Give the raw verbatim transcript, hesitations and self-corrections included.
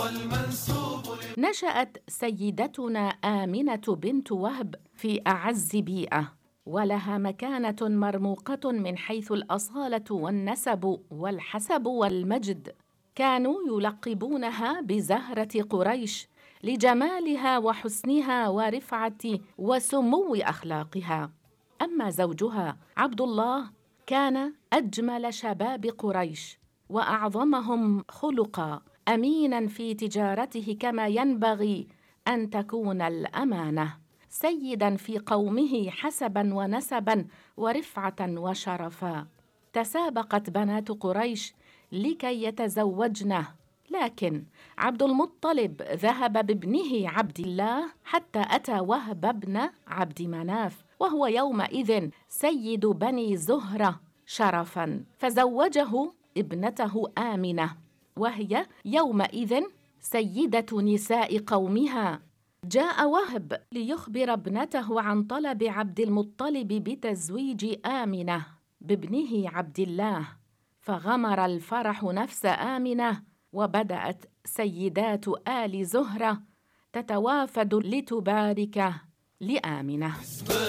نشأت سيدتنا آمنة بنت وهب في أعز بيئة، ولها مكانة مرموقة من حيث الأصالة والنسب والحسب والمجد. كانوا يلقبونها بزهرة قريش لجمالها وحسنها ورفعة وسمو أخلاقها. أما زوجها عبد الله كان أجمل شباب قريش وأعظمهم خلقاً، أميناً في تجارته كما ينبغي أن تكون الأمانة، سيداً في قومه حسباً ونسباً ورفعة وشرفاً. تسابقت بنات قريش لكي يتزوجنه، لكن عبد المطلب ذهب بابنه عبد الله حتى أتى وهب بن عبد مناف، وهو يومئذ سيد بني زهرة شرفاً، فزوجه ابنته آمنة، وهي يومئذ سيدة نساء قومها. جاء وهب ليخبر ابنته عن طلب عبد المطلب بتزويج آمنة بابنه عبد الله، فغمر الفرح نفس آمنة، وبدأت سيدات آل زهرة تتوافد لتبارك لآمنة.